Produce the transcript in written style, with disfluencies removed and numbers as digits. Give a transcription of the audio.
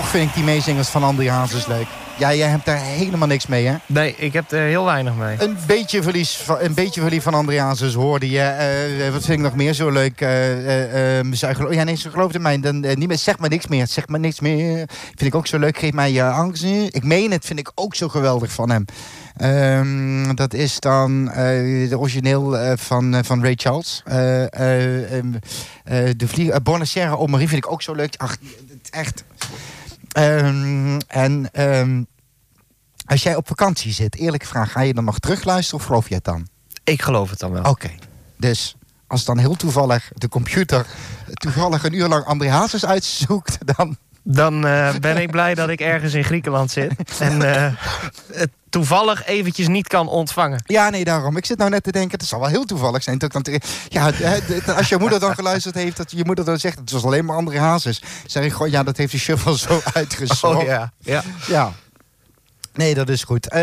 toch vind ik die meezingers van André Hazes leuk. Ja, jij hebt daar helemaal niks mee, hè? Nee, ik heb er heel weinig mee. Een beetje verlies van André Hazes hoorde je. Wat vind ik nog meer zo leuk? Ze gelooft in mij. Dan, niet meer, zeg maar niks meer. Zeg maar niks meer. Vind ik ook zo leuk. Geef mij je angst. Ik meen het, vind ik ook zo geweldig van hem. Dat is dan de origineel van Ray Charles. De vlieger Bonaciera au Marie vind ik ook zo leuk. Ach, echt. Als jij op vakantie zit, eerlijke vraag, ga je dan nog terugluisteren of geloof je het dan? Ik geloof het dan wel. Oké. Dus als dan heel toevallig de computer een uur lang André Hazes uitzoekt, Dan ben ik blij dat ik ergens in Griekenland zit. En het toevallig eventjes niet kan ontvangen. Ja, nee, daarom. Ik zit nou net te denken, het zal wel heel toevallig zijn. Als je moeder dan geluisterd heeft, dat je moeder dan zegt, het was alleen maar André Hazes. Zeg ik gewoon, ja, dat heeft de shuffle zo uitgezocht. Oh ja. Ja. Nee, dat is goed.